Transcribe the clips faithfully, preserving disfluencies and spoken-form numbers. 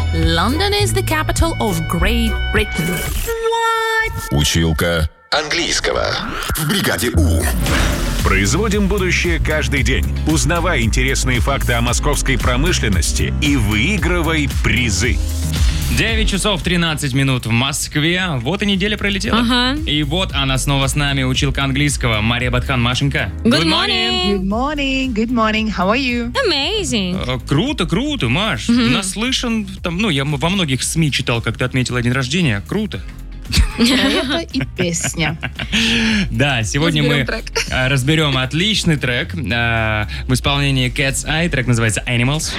London is the capital of Great Britain. What? Училка английского в бригаде У. Производим будущее каждый день. Узнавай интересные факты о московской промышленности и выигрывай призы. девять часов тринадцать минут в Москве. Вот и неделя пролетела. Ага. И вот она снова с нами, училка английского Мария Батхан. Машенька. Good morning. Good morning, good morning. How are you? Amazing. Э, Круто, круто, Маш. Мгм. Наслышан, там, ну, я во многих СМИ читал, как ты отметила день рождения. Круто. Это и песня. Да, сегодня Разберем мы трек. э, разберем отличный трек э, в исполнении Cat's Eye. Трек называется Animals.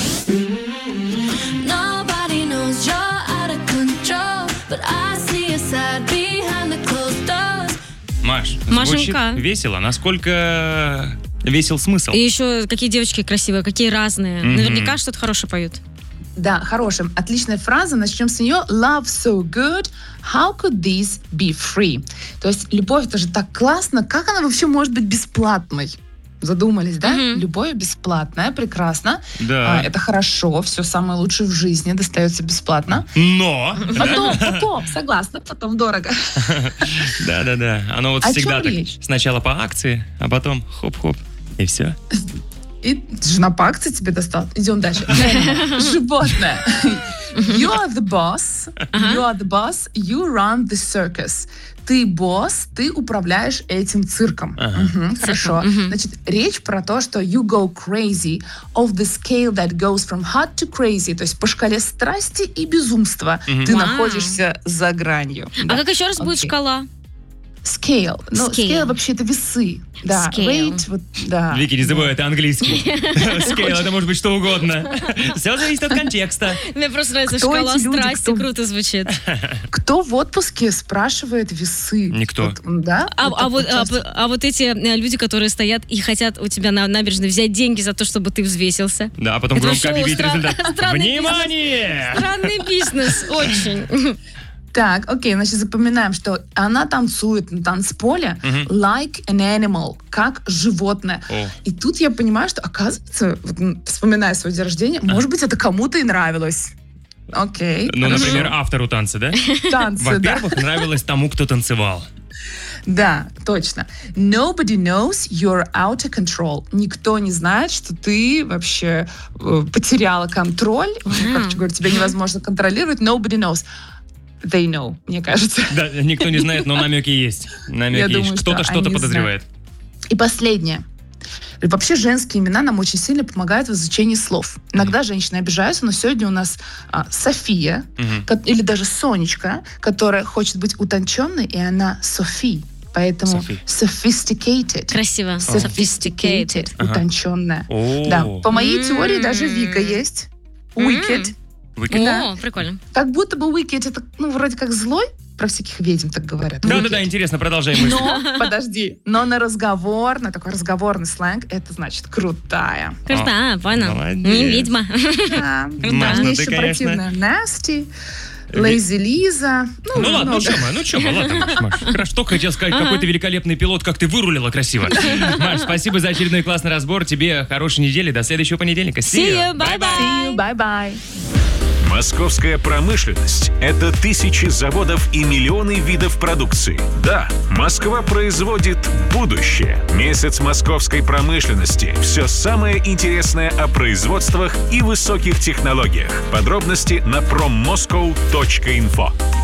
Nobody knows you're out of control, but I see a side behind the closed doors. Маш, звучит Машенька. весело. Насколько весел смысл? И еще какие девочки красивые, какие разные. Мгм. Наверняка что-то хорошее поют. Да, хорошая, отличная фраза. Начнем с нее. Love so good, how could this be free? То есть любовь, это же так классно. Как она вообще может быть бесплатной? Задумались, да? Мгм. Любовь бесплатная, прекрасно. Да. А, это хорошо, все самое лучшее в жизни достается бесплатно. Но! Потом, потом, согласна, потом дорого. Да-да-да. Оно вот О всегда чем так. речь? Сначала по акции, а потом хоп-хоп. И все. И жена по акции тебе достал. Идем дальше. Животное. You are the boss. You are the boss. You run the circus. Ты босс, ты управляешь этим цирком. Ага. Мгм, хорошо. Мгм. Значит, речь про то, что you go crazy of the scale that goes from hot to crazy, то есть по шкале страсти и безумства Мгм. ты Вау. находишься за гранью. А Да. как еще раз будет Окей. шкала? Scale. Ну, Scale. scale вообще это весы. Да. Scale. Weight, вот, да. Вики, не забывай, это английский. Скейл, это может быть что угодно. Все зависит от контекста. Мне просто нравится Кто шкала эти люди, страсти, кто- круто звучит. Кто в отпуске спрашивает весы? Никто. Вот, да? А, Вот а так вот, вот а, часто. п- а вот эти э, люди, которые стоят и хотят у тебя на набережной взять деньги за то, чтобы ты взвесился. Да, а потом Это громко вообще объявить стран- результат. странный Внимание! Странный бизнес, очень. Так, окей, значит, запоминаем, что она танцует на танцполе Мгм. like an animal, как животное. О. И тут я понимаю, что, оказывается, вот, м, вспоминая свой день рождения, может быть, это кому-то и нравилось. Окей. Ну, хорошо. например, автору танца, да? Танцы, да. Во-первых, нравилось тому, кто танцевал. Да, точно. Nobody knows you're out of control. Никто не знает, что ты вообще э, потеряла контроль. Как говорят, тебя невозможно контролировать. Nobody knows. They know, мне кажется. Да, никто не знает, но намеки есть. Намеки Я есть. думаю, что Кто-то что-то они подозревает. И последнее. И вообще женские имена нам очень сильно помогают в изучении слов. Иногда женщины обижаются, но сегодня у нас а, София, Мгм. ко- или даже Сонечка, которая хочет быть утонченной, и она Софи. Поэтому Софи. sophisticated. Красиво. Sophisticated. Ага. Утонченная. О, Да, по моей М. теории даже Вика есть. Wicked. Выкид. О, прикольно. Как будто бы Wicked это, ну, вроде как злой. Про всяких ведьм так говорят. Да-да-да, Wicked. интересно, продолжай мысль. Но, подожди, но на разговор, на такой разговорный сленг, это значит крутая. Круто, понял. молодец. Не ведьма. Да, Маш, мне ну ты, еще конечно. противная Насти, Лейзи Лиза. Ну ладно, ну много. что мы, ну что мы, ладно, Маш, Маш. Хорошо, только хотел сказать, какой ты великолепный пилот, как ты вырулила красиво. Маш, спасибо за очередной классный разбор. Тебе хорошей недели, до следующего понедельника. See you, bye-bye. See you, bye-bye. Московская промышленность – это тысячи заводов и миллионы видов продукции. Да, Москва производит будущее. Месяц московской промышленности. Все самое интересное о производствах и высоких технологиях. Подробности на проммоскоу точка инфо.